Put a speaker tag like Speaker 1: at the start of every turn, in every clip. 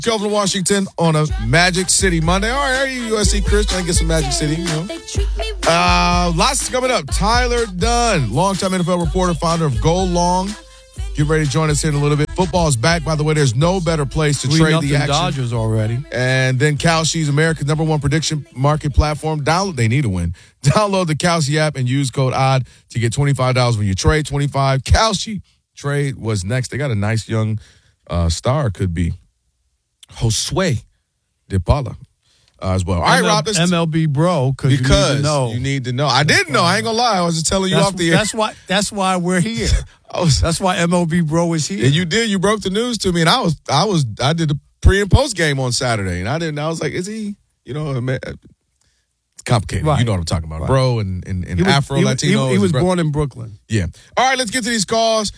Speaker 1: Kelvin Washington on a Magic City Monday. All right, you USC Chris trying to get some Magic City, you know. Lots coming up. Tyler Dunn, longtime NFL reporter, founder of Go Long. Get ready to join us here in a little bit. Football is back, by the way. There's no better place to trade the action.
Speaker 2: Dodgers already.
Speaker 1: And then Kalshi's America's #1 prediction market platform. They need a win. Download the Kalshi app and use code ODD to get $25 when you trade. 25 Kalshi. Trade was next. They got a nice young star, could be Josue De Paula as well. All right, Rob.
Speaker 2: MLB bro, because
Speaker 1: you need to know. I didn't know. I ain't gonna lie. I was just telling you off the air.
Speaker 2: That's why we're here. That's why MLB bro is here.
Speaker 1: And you did. You broke the news to me, and I did the pre and post game on Saturday, and I was like, is he? You know, it's complicated.
Speaker 2: Right.
Speaker 1: You know what I'm talking about,
Speaker 2: right.
Speaker 1: Bro, and Afro Latino.
Speaker 2: He was born in Brooklyn.
Speaker 1: Yeah. All right, let's get to these calls.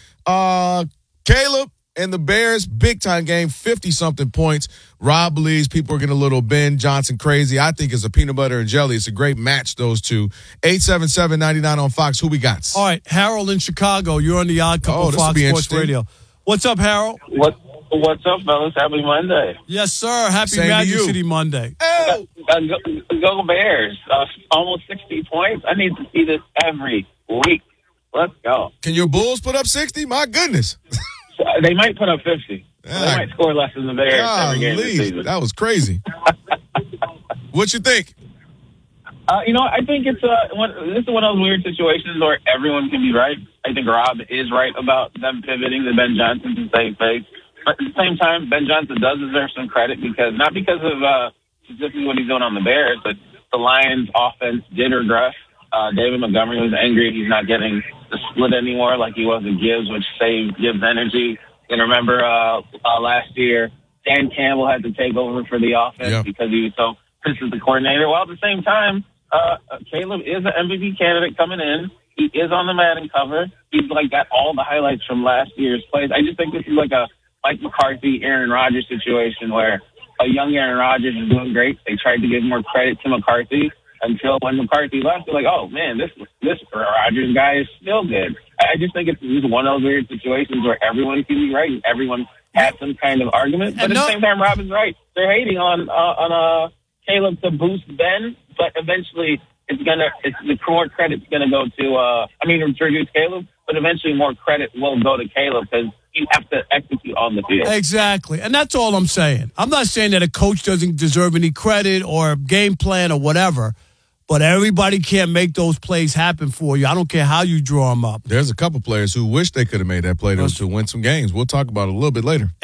Speaker 1: Caleb and the Bears, big-time game, 50-something points. Rob believes people are getting a little Ben Johnson crazy. I think it's a peanut butter and jelly. It's a great match, those two. 877-99 on Fox. Who we got?
Speaker 2: All right, Harold in Chicago. You're on the Odd Couple Fox Sports Radio. What's up, Harold?
Speaker 3: What's up, fellas? Happy Monday.
Speaker 2: Yes, sir. Happy Magic City Monday.
Speaker 1: Hey.
Speaker 3: Go Bears. Almost 60 points. I need to see this every week. Let's go.
Speaker 1: Can your Bulls put up 60? My goodness.
Speaker 3: They might put up 50. They might score less than the Bears every game this season.
Speaker 1: That was crazy. What you think?
Speaker 3: I think this is one of those weird situations where everyone can be right. I think Rob is right about them pivoting to Ben Johnson to save face. But at the same time, Ben Johnson does deserve some credit not because of specifically what he's doing on the Bears, but the Lions' offense did regress. David Montgomery was angry he's not getting the split anymore like he was at Gibbs, which saved Gibbs energy. And remember last year, Dan Campbell had to take over for the offense because he was so pissed at the coordinator. While at the same time, Caleb is an MVP candidate coming in. He is on the Madden cover. He's got all the highlights from last year's plays. I just think this is like a Mike McCarthy, Aaron Rodgers situation where a young Aaron Rodgers is doing great. They tried to give more credit to McCarthy. Until when McCarthy left, they're like, oh, man, this Rodgers guy is still good. I just think it's just one of those weird situations where everyone can be right and everyone has some kind of argument. But at the same time, Robin's right. They're hating on Caleb to boost Ben, but eventually the more credit's going to go to introduce Caleb, but eventually more credit will go to Caleb because you have to execute on the field.
Speaker 2: Exactly. And that's all I'm saying. I'm not saying that a coach doesn't deserve any credit or game plan or whatever. But everybody can't make those plays happen for you. I don't care how you draw them up.
Speaker 1: There's a couple players who wish they could have made that play to win some games. We'll talk about it a little bit later.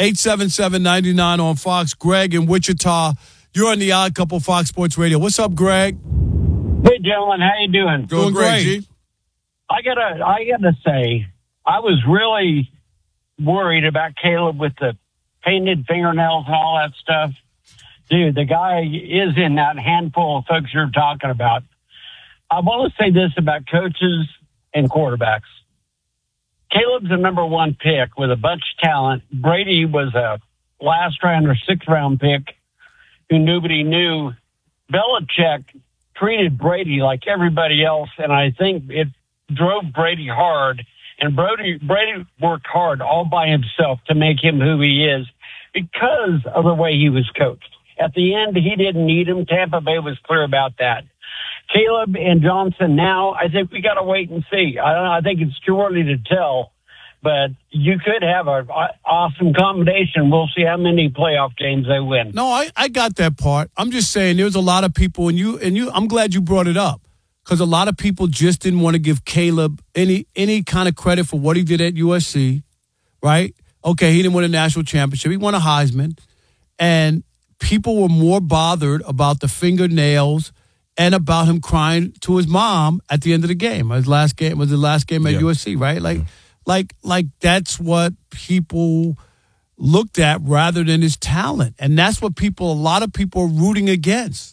Speaker 2: 877-99 on Fox. Greg in Wichita. You're on the Odd Couple Fox Sports Radio. What's up, Greg?
Speaker 4: Hey, gentlemen. How you doing?
Speaker 2: Doing great. G.
Speaker 4: I gotta say, I was really worried about Caleb with the painted fingernails and all that stuff. Dude, the guy is in that handful of folks you're talking about. I want to say this about coaches and quarterbacks. Caleb's the number one pick with a bunch of talent. Brady was a last round or sixth round pick who nobody knew. Belichick treated Brady like everybody else, and I think it drove Brady hard. And Brady worked hard all by himself to make him who he is because of the way he was coached. At the end, he didn't need him. Tampa Bay was clear about that. Caleb and Johnson now, I think we got to wait and see. I think it's too early to tell, but you could have an awesome combination. We'll see how many playoff games they win.
Speaker 2: No, I got that part. I'm just saying there's a lot of people, and you. I'm glad you brought it up because a lot of people just didn't want to give Caleb any kind of credit for what he did at USC, right? Okay, he didn't win a national championship. He won a Heisman, and people were more bothered about the fingernails and about him crying to his mom at the end of the game. His last game was the last game at USC, right? Like that's what people looked at rather than his talent. And that's what a lot of people are rooting against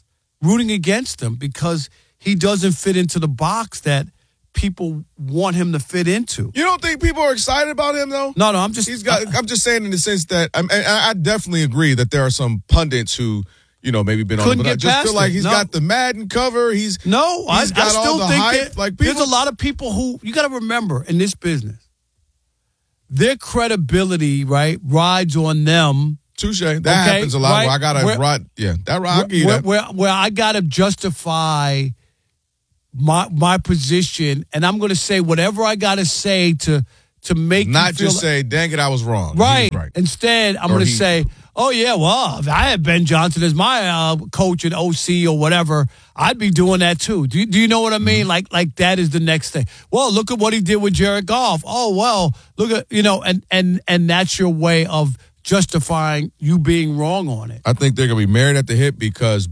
Speaker 2: him because he doesn't fit into the box that people want him to fit into.
Speaker 1: You don't think people are excited about him, though?
Speaker 2: No, I'm just
Speaker 1: saying in the sense that I definitely agree that there are some pundits who, maybe been on it, but I just feel like he's got the Madden cover. I still think
Speaker 2: there's a lot of people who, you got to remember, in this business, their credibility, right, rides on them
Speaker 1: Touche. That happens a lot.
Speaker 2: Right?
Speaker 1: Where I gotta
Speaker 2: where I gotta justify my position, and I'm gonna say whatever I gotta say to make
Speaker 1: not
Speaker 2: you feel
Speaker 1: just say, dang it, I was wrong.
Speaker 2: right.
Speaker 1: Right.
Speaker 2: Instead, I'm gonna say, oh yeah, well, if I had Ben Johnson as my coach and OC or whatever, I'd be doing that too. Do you know what I mean?
Speaker 1: Mm-hmm.
Speaker 2: Like that is the next thing. Well, look at what he did with Jared Goff. Oh well, look at and that's your way of justifying you being wrong on it.
Speaker 1: I think they're going to be married at the hip because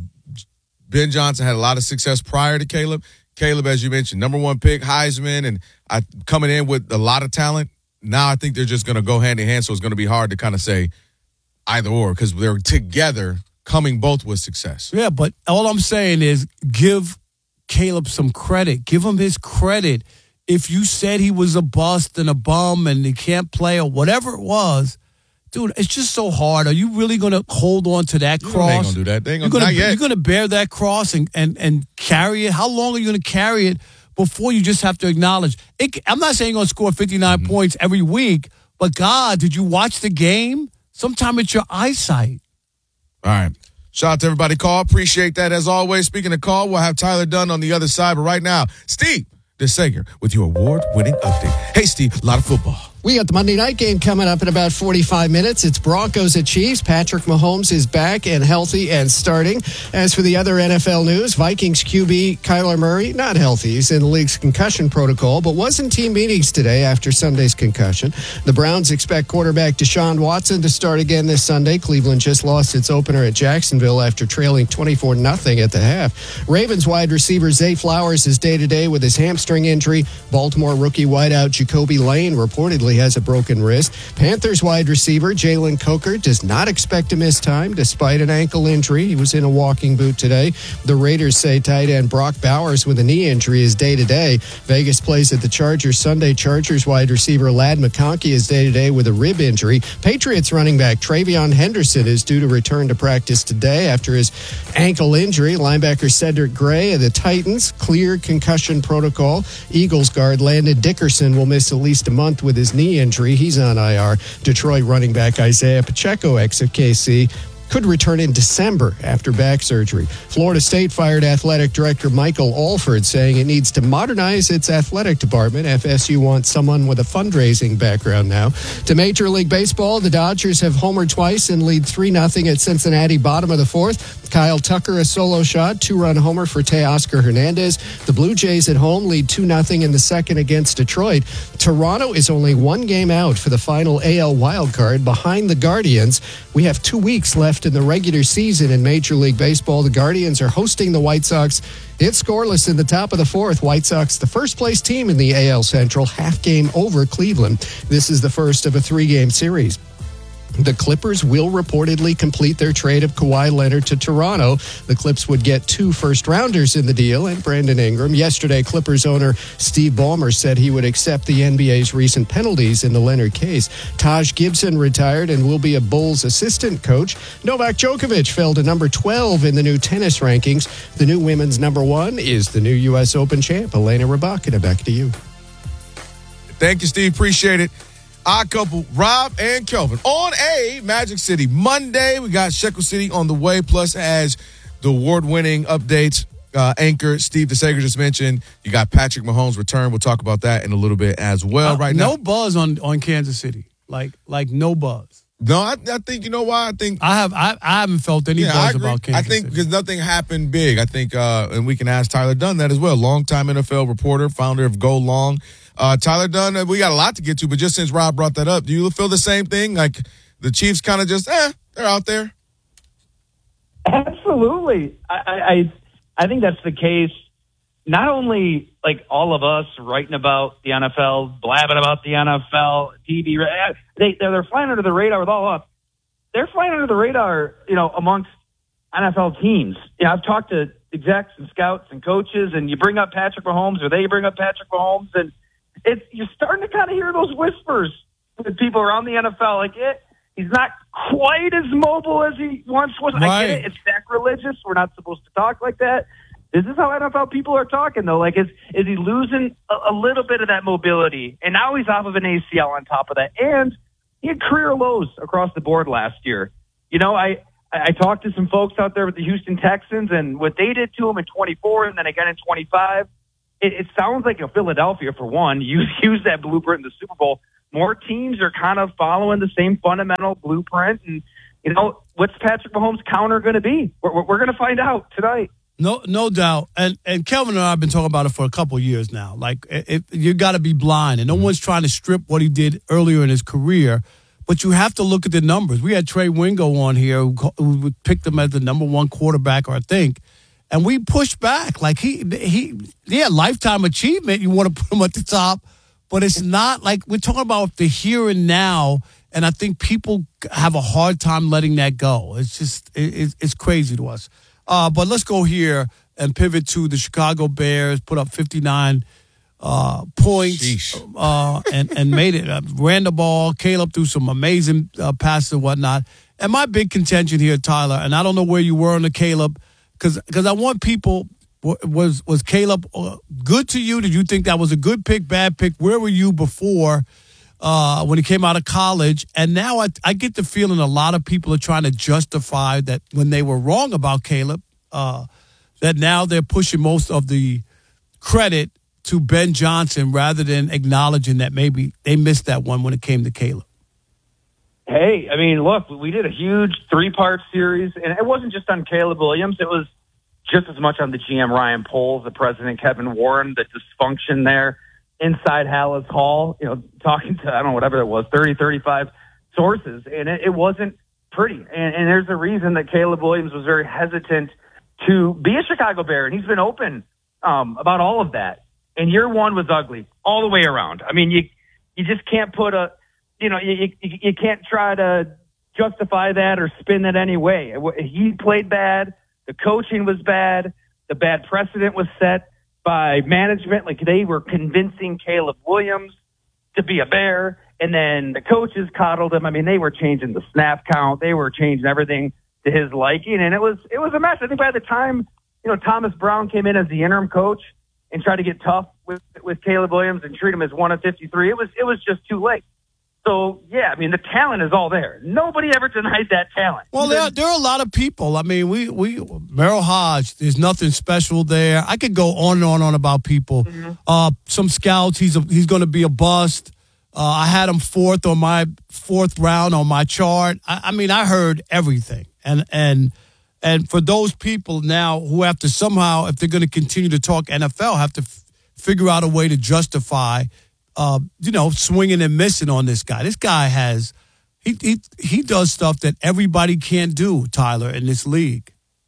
Speaker 1: Ben Johnson had a lot of success prior to Caleb. Caleb, as you mentioned, number 1 pick, Heisman, and coming in with a lot of talent. Now I think they're just going to go hand in hand, so it's going to be hard to kind of say either or because they're together coming both with success.
Speaker 2: Yeah, but all I'm saying is give Caleb some credit. Give him his credit. If you said he was a bust and a bum and he can't play or whatever it was, dude, it's just so hard. Are you really going to hold on to that cross?
Speaker 1: They ain't going to do that. They ain't gonna, not yet.
Speaker 2: You're going to bear that cross and carry it? How long are you going to carry it before you just have to acknowledge? I'm not saying you're going to score 59 points every week, but God, did you watch the game? Sometime it's your eyesight.
Speaker 1: All right. Shout out to everybody call. Appreciate that as always. Speaking of call, we'll have Tyler Dunn on the other side. But right now, Steve DeSager with your award-winning update. Hey, Steve, a lot of football.
Speaker 5: We got the Monday night game coming up in about 45 minutes. It's Broncos at Chiefs. Patrick Mahomes is back and healthy and starting. As for the other NFL news, Vikings QB Kyler Murray, not healthy. He's in the league's concussion protocol, but was in team meetings today after Sunday's concussion. The Browns expect quarterback Deshaun Watson to start again this Sunday. Cleveland just lost its opener at Jacksonville after trailing 24-0 at the half. Ravens wide receiver Zay Flowers is day-to-day with his hamstring injury. Baltimore rookie wideout Jacoby Lane reportedly has a broken wrist. Panthers wide receiver Jalen Coker does not expect to miss time despite an ankle injury. He was in a walking boot today. The Raiders say tight end Brock Bowers with a knee injury is day-to-day. Vegas plays at the Chargers Sunday. Chargers wide receiver Ladd McConkey is day-to-day with a rib injury. Patriots running back Travion Henderson is due to return to practice today after his ankle injury. Linebacker Cedric Gray of the Titans cleared concussion protocol. Eagles guard Landon Dickerson will miss at least a month with his knee injury. He's on IR. Detroit running back Isaiah Pacheco, ex of KC, could return in December after back surgery. Florida State fired athletic director Michael Alford, saying it needs to modernize its athletic department. FSU wants someone with a fundraising background now. To Major League Baseball, the Dodgers have homered twice and lead 3-0 at Cincinnati, bottom of the fourth. Kyle Tucker, a solo shot, 2-run homer for Teoscar Hernandez. The Blue Jays at home lead 2-0 in the second against Detroit. Toronto is only one game out for the final AL wildcard behind the Guardians. We have 2 weeks left in the regular season in Major League Baseball. The Guardians are hosting the White Sox. It's scoreless in the top of the fourth. White Sox, the first-place team in the AL Central, half game over Cleveland. This is the first of a 3-game series. The Clippers will reportedly complete their trade of Kawhi Leonard to Toronto. The Clips would get 2 first-rounders in the deal and Brandon Ingram. Yesterday, Clippers owner Steve Ballmer said he would accept the NBA's recent penalties in the Leonard case. Taj Gibson retired and will be a Bulls assistant coach. Novak Djokovic fell to number 12 in the new tennis rankings. The new women's number 1 is the new U.S. Open champ, Elena Rybakina. Back to you.
Speaker 1: Thank you, Steve. Appreciate it. Our couple, Rob and Kelvin, on a Magic City Monday. We got Shekel City on the way, plus as the award-winning updates, anchor Steve DeSager just mentioned. You got Patrick Mahomes' return. We'll talk about that in a little bit as well. Right now,
Speaker 2: no buzz on Kansas City, like no buzz.
Speaker 1: No, I think you know why. I think
Speaker 2: I haven't felt any buzz about Kansas City.
Speaker 1: I think because nothing happened big. I think, and we can ask Tyler Dunn that as well. Longtime NFL reporter, founder of Go Long. Tyler Dunn, we got a lot to get to, but just since Rob brought that up, do you feel the same thing? Like the Chiefs kind of just, they're out there?
Speaker 6: Absolutely. I think that's the case. Not only like all of us writing about the NFL, blabbing about the NFL, TV, they're flying under the radar with all of us. They're flying under the radar, amongst NFL teams. I've talked to execs and scouts and coaches, and you bring up Patrick Mahomes, or they bring up Patrick Mahomes, and you're starting to kind of hear those whispers with people around the NFL. Like, he's not quite as mobile as he once was. Right. I get it. It's sacrilegious. We're not supposed to talk like that. This is how NFL people are talking, though. Like, is he losing a little bit of that mobility? And now he's off of an ACL on top of that. And he had career lows across the board last year. I talked to some folks out there with the Houston Texans, and what they did to them in 24 and then again in 25, it sounds like Philadelphia, for one, use that blueprint in the Super Bowl. More teams are kind of following the same fundamental blueprint. And, what's Patrick Mahomes' counter going to be? We're going to find out tonight.
Speaker 2: No doubt. And Kelvin and I have been talking about it for a couple of years now. Like, you got to be blind, and no one's trying to strip what he did earlier in his career. But you have to look at the numbers. We had Trey Wingo on here who picked him as the number one quarterback, I think. And we pushed back. Like, he lifetime achievement. You want to put him at the top. But it's not like we're talking about the here and now. And I think people have a hard time letting that go. It's just, it's crazy to us. But let's go here and pivot to the Chicago Bears, put up 59 points and made it. Ran the ball. Caleb threw some amazing passes and whatnot. And my big contention here, Tyler, and I don't know where you were on the Caleb, because I want people, was Caleb good to you? Did you think that was a good pick, bad pick? Where were you before when he came out of college? And now I get the feeling a lot of people are trying to justify that when they were wrong about Caleb, that now they're pushing most of the credit to Ben Johnson rather than acknowledging that maybe they missed that one when it came to Caleb.
Speaker 6: Hey, I mean, look, we did a huge 3-part series, and it wasn't just on Caleb Williams. It was just as much on the GM Ryan Poles, the president Kevin Warren, the dysfunction there inside Hallis Hall, talking to, I don't know, whatever it was, 30, 35 sources, and it wasn't pretty. And there's a reason that Caleb Williams was very hesitant to be a Chicago Bear, and he's been open about all of that. And year one was ugly all the way around. I mean, you just can't put you can't try to justify that or spin that any way. He played bad. The coaching was bad. The bad precedent was set by management. Like, they were convincing Caleb Williams to be a Bear, and then the coaches coddled him. I mean, they were changing the snap count. They were changing everything to his liking, and it was a mess. I think by the time, Thomas Brown came in as the interim coach and tried to get tough with Caleb Williams and treat him as one of 53, it was just too late. So, yeah, I mean, the talent is all there. Nobody ever denied that talent.
Speaker 2: Well, there are a lot of people. I mean, Merrill Hodge, there's nothing special there. I could go on and on about people. Mm-hmm. Some scouts, he's going to be a bust. I had him fourth round on my chart. I mean, I heard everything. And for those people now who have to somehow, if they're going to continue to talk NFL, have to figure out a way to justify swinging and missing on this guy. This guy he does stuff that everybody can't do, Tyler, in this league.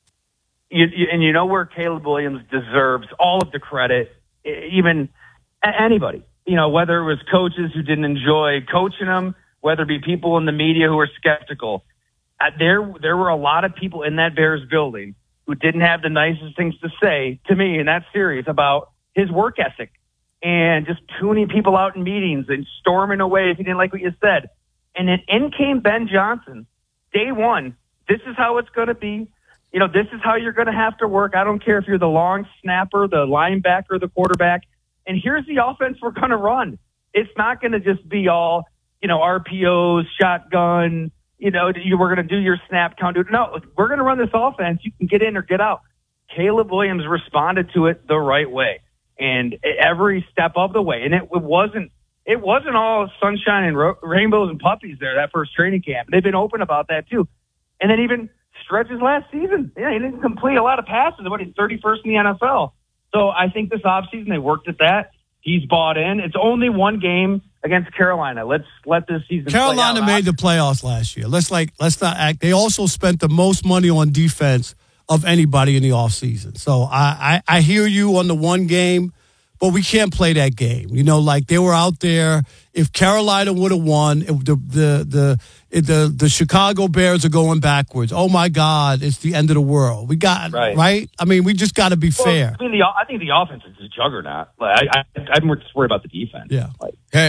Speaker 6: And you know where Caleb Williams deserves all of the credit, even anybody. Whether it was coaches who didn't enjoy coaching him, whether it be people in the media who were skeptical. There were a lot of people in that Bears building who didn't have the nicest things to say to me in that series about his work ethic and just tuning people out in meetings and storming away if he didn't like what you said. And then in came Ben Johnson, day one. This is how it's going to be. This is how you're going to have to work. I don't care if you're the long snapper, the linebacker, the quarterback. And here's the offense we're going to run. It's not going to just be all, RPOs, shotgun, we're going to do your snap count. No, we're going to run this offense. You can get in or get out. Caleb Williams responded to it the right way. And every step of the way. And it wasn't all sunshine and rainbows and puppies there, that first training camp. They've been open about that too. And then even stretches last season. Yeah, he didn't complete a lot of passes, but he's 31st in the NFL. So I think this offseason they worked at that. He's bought in. It's only one game against Carolina. Let's let this season
Speaker 2: Carolina
Speaker 6: play out.
Speaker 2: made the playoffs last year. Let's not act. They also spent the most money on defense of anybody in the offseason. So I hear you on the one game, but we can't play that game. They were out there. If Carolina would have won, the Chicago Bears are going backwards. Oh my God, it's the end of the world. We got right. I mean, we just got to be fair.
Speaker 6: I mean, I think the offense is a juggernaut. I'm more just worried about the defense.
Speaker 2: Yeah.
Speaker 1: Hey,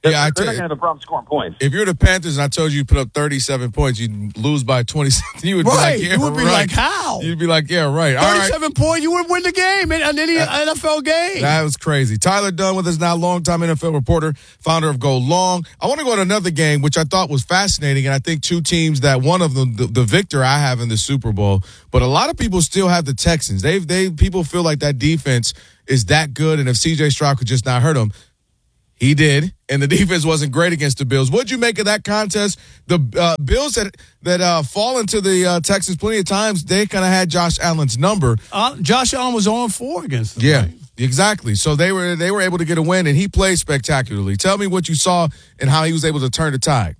Speaker 6: They're
Speaker 1: Yeah, I
Speaker 6: not
Speaker 1: tell
Speaker 6: going
Speaker 1: you,
Speaker 6: to have a problem scoring points.
Speaker 1: if you're the Panthers and I told you put up 37 points, you'd lose by 27. You would be
Speaker 2: Right.
Speaker 1: like, yeah,
Speaker 2: You would be
Speaker 1: right.
Speaker 2: like, how?
Speaker 1: You'd be like, yeah, right. All right.
Speaker 2: 37 points, you would win the game in any NFL game.
Speaker 1: That was crazy. Tyler Dunn with us now, longtime NFL reporter, founder of Go Long. I want to go to another game, which I thought was fascinating, and I think two teams that one of them, the victor I have in the Super Bowl, but a lot of people still have the Texans. People feel like that defense is that good, and if C.J. Stroud could just not hurt them, he did, and the defense wasn't great against the Bills. What'd you make of that contest? The Bills that fall into the Texans plenty of times, they kind of had Josh Allen's number.
Speaker 2: Josh Allen was 0-4 against them.
Speaker 1: Yeah,
Speaker 2: right?
Speaker 1: exactly. So they were able to get a win, and he played spectacularly. Tell me what you saw and how he was able to turn the tide.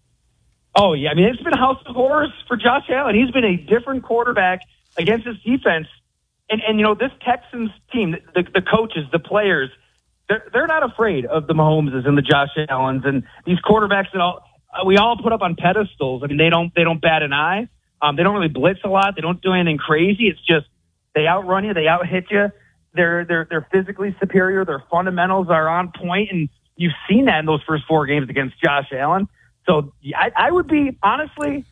Speaker 6: Oh, yeah. I mean, it's been a house of horrors for Josh Allen. He's been a different quarterback against his defense. And you know, this Texans team, the coaches, the players, they're not afraid of the Mahomeses and the Josh Allens and these quarterbacks that we all put up on pedestals. I mean, they don't bat an eye. They don't really blitz a lot. They don't do anything crazy. It's just they outrun you, they out hit you. They're physically superior. Their fundamentals are on point, and you've seen that in those first 4 games against Josh Allen. So I would be honestly,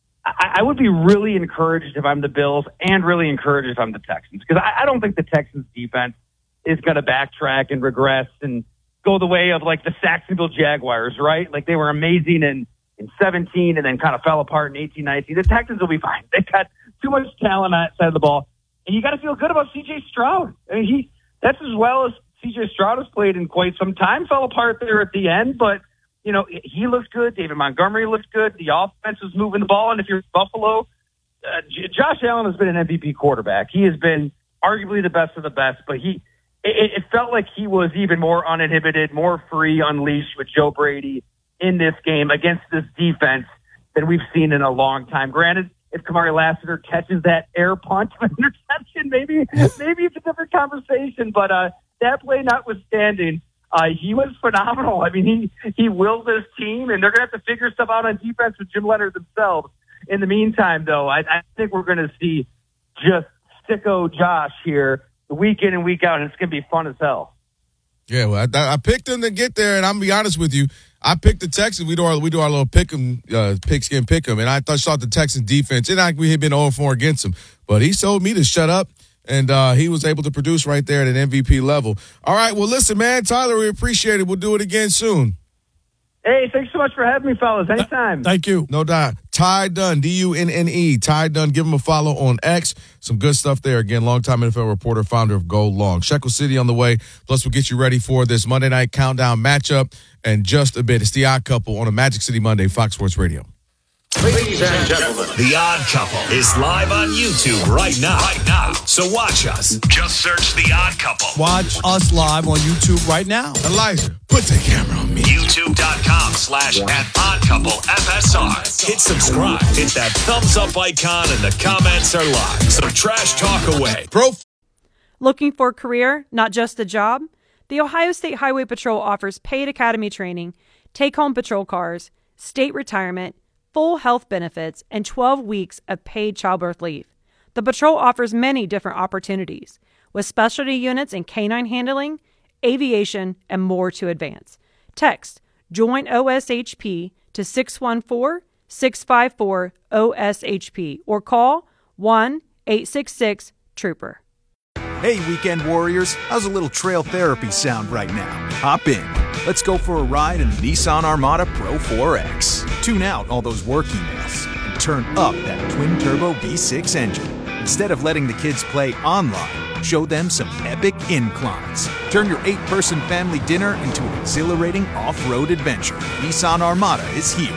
Speaker 6: I would be really encouraged if I'm the Bills, and really encouraged if I'm the Texans, because I don't think the Texans defense is going to backtrack and regress and go the way of like the Jacksonville Jaguars, right? Like they were amazing in 17 and then kind of fell apart in 18-19. The Texans will be fine. They've got too much talent on that side of the ball. And you got to feel good about C.J. Stroud. I mean, that's as well as C.J. Stroud has played in quite some time. Fell apart there at the end, but you know, he looks good. David Montgomery looks good. The offense is moving the ball. And if you're Buffalo, Josh Allen has been an MVP quarterback. He has been arguably the best of the best, but it felt like he was even more uninhibited, more free, unleashed with Joe Brady in this game against this defense than we've seen in a long time. Granted, if Kamari Lassiter catches that air punt of an interception, maybe it's a different conversation. But that play notwithstanding, he was phenomenal. I mean, he willed this team, and they're going to have to figure stuff out on defense with Jim Leonard themselves. In the meantime, though, I think we're going to see just sicko Josh here week in and week out, and it's going to be fun as hell.
Speaker 1: Yeah, well, I picked them to get there, and I'm going to be honest with you. I picked the Texans. We do our little pigskin pick'em, and I thought the Texans defense, and we had been 0-4 against them, but he told me to shut up, and he was able to produce right there at an MVP level. All right, well, listen, man, Tyler, we appreciate it. We'll do it again soon.
Speaker 6: Hey, thanks so much for having me, fellas. Anytime.
Speaker 2: Thank you.
Speaker 1: No doubt. Ty Dunn, D-U-N-N-E. Ty Dunn, give him a follow on X. Some good stuff there. Again, longtime NFL reporter, founder of Go Long. Shekel City on the way. Plus, we'll get you ready for this Monday night countdown matchup and just a bit. It's The Odd Couple on a Magic City Monday, Fox Sports Radio.
Speaker 7: Ladies and gentlemen, The Odd Couple is live on YouTube right now. So watch us. Just search The Odd Couple.
Speaker 2: Watch us live on YouTube right now.
Speaker 1: Elijah, put the camera on me.
Speaker 7: YouTube.com/@oddcouplefsr. Hit subscribe. Hit that thumbs up icon, and the comments are live. So trash talk away.
Speaker 8: Looking for a career, not just a job? The Ohio State Highway Patrol offers paid academy training, take-home patrol cars, state retirement, full health benefits, and 12 weeks of paid childbirth leave. The patrol offers many different opportunities, with specialty units in canine handling, aviation, and more to advance. Text JOIN OSHP to 614-654-OSHP or call 1-866-TROOPER.
Speaker 9: Hey, weekend warriors, how's a little trail therapy sound right now? Hop in. Let's go for a ride in the Nissan Armada Pro 4X. Tune out all those work emails and turn up that twin-turbo V6 engine. Instead of letting the kids play online, show them some epic inclines. Turn your 8-person family dinner into an exhilarating off-road adventure. Nissan Armada is here.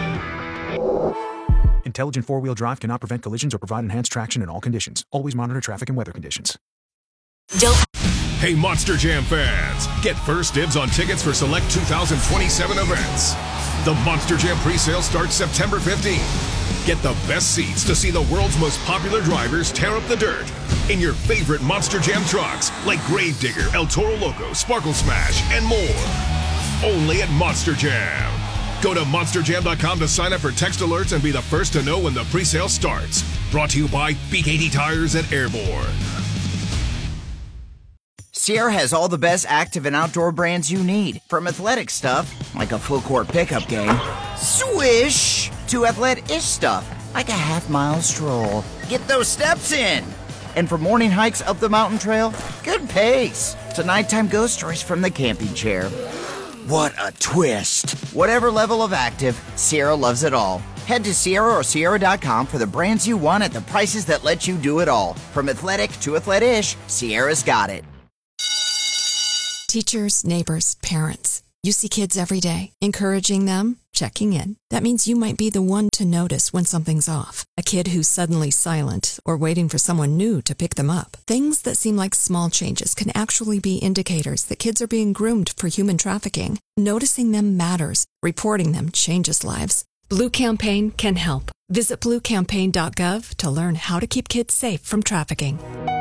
Speaker 9: Intelligent four-wheel drive cannot prevent collisions or provide enhanced traction in all conditions. Always monitor traffic and weather conditions.
Speaker 10: Hey, Monster Jam fans, get first dibs on tickets for select 2027 events. The Monster Jam presale starts September 15th. Get the best seats to see the world's most popular drivers tear up the dirt in your favorite Monster Jam trucks like Gravedigger, El Toro Loco, Sparkle Smash, and more. Only at Monster Jam. Go to monsterjam.com to sign up for text alerts and be the first to know when the presale starts. Brought to you by Big 80 Tires at Airborne.
Speaker 11: Sierra has all the best active and outdoor brands you need, from athletic stuff, like a full-court pickup game, swish, to athletic-ish stuff, like a half-mile stroll. Get those steps in! And for morning hikes up the mountain trail, good pace, to nighttime ghost stories from the camping chair. What a twist! Whatever level of active, Sierra loves it all. Head to Sierra or Sierra.com for the brands you want at the prices that let you do it all. From athletic to athletic-ish, Sierra's got it.
Speaker 12: Teachers, neighbors, parents. You see kids every day. Encouraging them, checking in. That means you might be the one to notice when something's off. A kid who's suddenly silent or waiting for someone new to pick them up. Things that seem like small changes can actually be indicators that kids are being groomed for human trafficking. Noticing them matters. Reporting them changes lives. Blue Campaign can help. Visit bluecampaign.gov to learn how to keep kids safe from trafficking.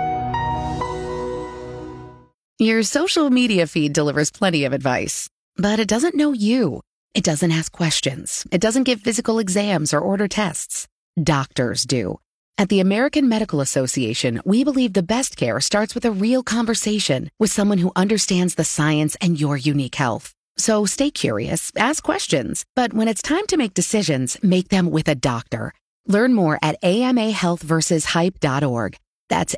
Speaker 13: Your social media feed delivers plenty of advice, but it doesn't know you. It doesn't ask questions. It doesn't give physical exams or order tests. Doctors do. At the American Medical Association, we believe the best care starts with a real conversation with someone who understands the science and your unique health. So stay curious, ask questions, but when it's time to make decisions, make them with a doctor. Learn more at amahealthversushype.org. That's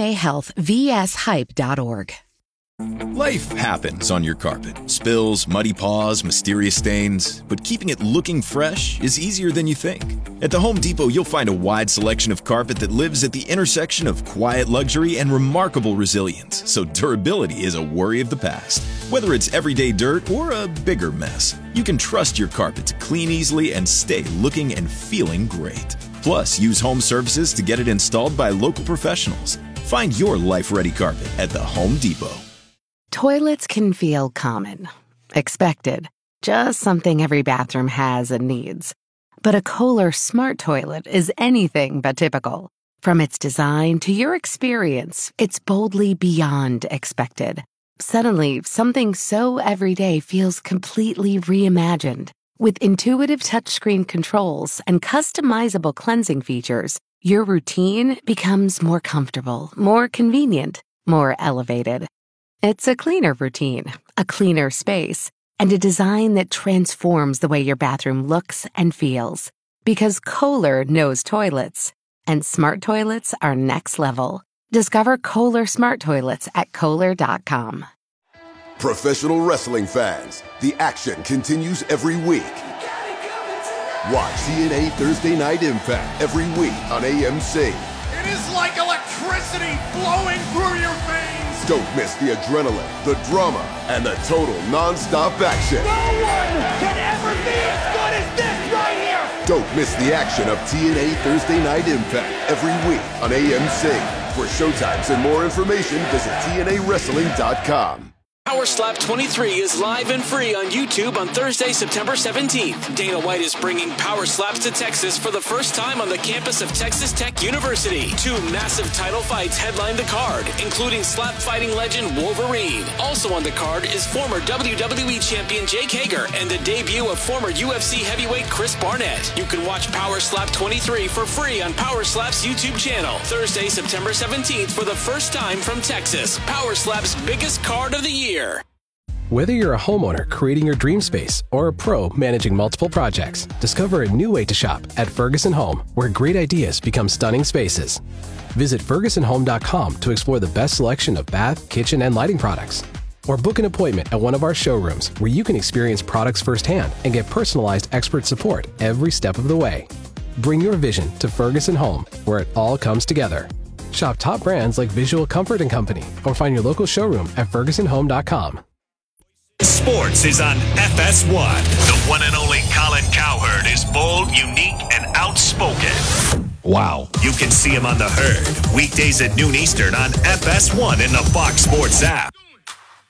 Speaker 13: amahealthvshype.org.
Speaker 14: Life happens on your carpet. Spills, muddy paws, mysterious stains. But keeping it looking fresh is easier than you think. At the Home Depot, you'll find a wide selection of carpet that lives at the intersection of quiet luxury and remarkable resilience. So durability is a worry of the past. Whether it's everyday dirt or a bigger mess, you can trust your carpet to clean easily and stay looking and feeling great. Plus, use home services to get it installed by local professionals. Find your life-ready carpet at the Home Depot.
Speaker 13: Toilets can feel common, expected, just something every bathroom has and needs. But a Kohler Smart Toilet is anything but typical. From its design to your experience, it's boldly beyond expected. Suddenly, something so everyday feels completely reimagined. With intuitive touchscreen controls and customizable cleansing features, your routine becomes more comfortable, more convenient, more elevated. It's a cleaner routine, a cleaner space, and a design that transforms the way your bathroom looks and feels. Because Kohler knows toilets, and smart toilets are next level. Discover Kohler Smart Toilets at Kohler.com.
Speaker 15: Professional wrestling fans, the action continues every week. Watch TNA Thursday Night Impact every week on AMC.
Speaker 16: It is like electricity flowing through your veins.
Speaker 15: Don't miss the adrenaline, the drama, and the total non-stop action.
Speaker 16: No one can ever be as good as this right here.
Speaker 15: Don't miss the action of TNA Thursday Night Impact every week on AMC. For showtimes and more information, visit TNAWrestling.com.
Speaker 17: Power Slap 23 is live and free on YouTube on Thursday, September 17th. Dana White is bringing Power Slaps to Texas for the first time on the campus of Texas Tech University. 2 massive title fights headline the card, including slap fighting legend Wolverine. Also on the card is former WWE champion Jake Hager and the debut of former UFC heavyweight Chris Barnett. You can watch Power Slap 23 for free on Power Slap's YouTube channel. Thursday, September 17th for the first time from Texas. Power Slap's biggest card of the year.
Speaker 18: Whether you're a homeowner creating your dream space or a pro managing multiple projects, discover a new way to shop at Ferguson Home, where great ideas become stunning spaces. Visit FergusonHome.com to explore the best selection of bath, kitchen, and lighting products. Or book an appointment at one of our showrooms where you can experience products firsthand and get personalized expert support every step of the way. Bring your vision to Ferguson Home, where it all comes together. Shop top brands like Visual Comfort & Company or find your local showroom at FergusonHome.com.
Speaker 7: Sports is on FS1. The one and only Colin Cowherd is bold, unique, and outspoken. Wow. You can see him on The Herd, weekdays at noon Eastern on FS1 in the Fox Sports app.